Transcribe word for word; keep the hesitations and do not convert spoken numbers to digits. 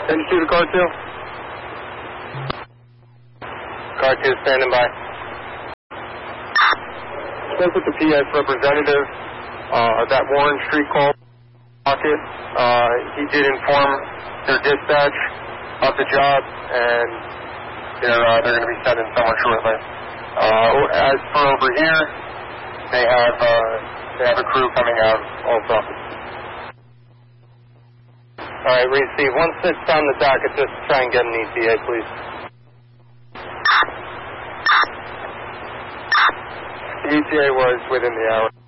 ten two to car two. Car two standing by. Spoke with the P S representative uh, that Warren Street call pocket. Uh, he did inform their dispatch of the job, and they're uh, they're going to be sending someone shortly. Uh, as for over here, they have uh, they have a crew coming out also. All right, receive. Once it's on the docket, just try and get an E T A, please. The E T A was within the hour.